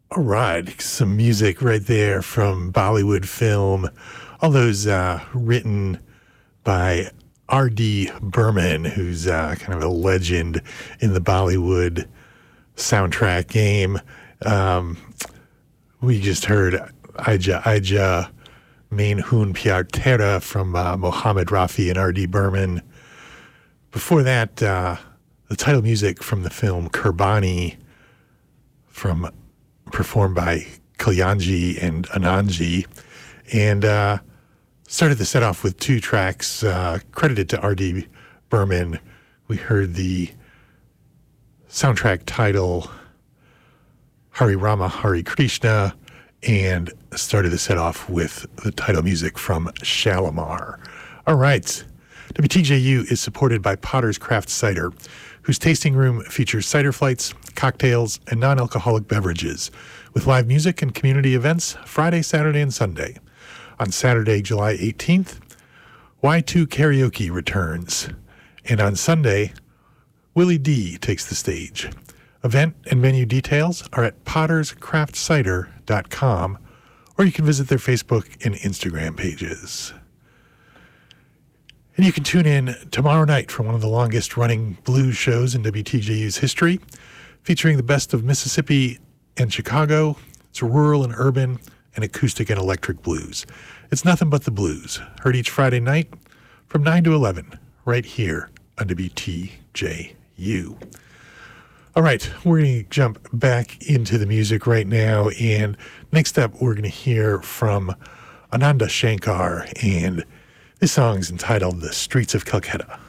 All right, some music right there from Bollywood film. All those written by R.D. Burman, who's kind of a legend in the Bollywood soundtrack game. We just heard Aija Aija Main Hoon Pyar Tera from Mohammed Rafi and R.D. Burman. Before that, the title music from the film Kurbani performed by Kalyanji and Anandji, and started the set off with two tracks credited to R.D. Burman. We heard the soundtrack title Hari Rama, Hari Krishna, and started the set off with the title music from Shalimar. All right. WTJU is supported by Potter's Craft Cider, whose tasting room features cider flights, cocktails, and non-alcoholic beverages, with live music and community events Friday, Saturday, and Sunday. On Saturday, July 18th, Y2 Karaoke returns. And on Sunday, Willie D takes the stage. Event and menu details are at potterscraftcider.com, or you can visit their Facebook and Instagram pages. And you can tune in tomorrow night for one of the longest running blues shows in WTJU's history, featuring the best of Mississippi and Chicago. It's rural and urban and acoustic and electric blues. It's nothing but the blues, heard each Friday night from 9 to 11, right here on WTJU. All right, we're going to jump back into the music right now, and next up we're going to hear from Ananda Shankar, and this song's entitled The Streets of Calcutta.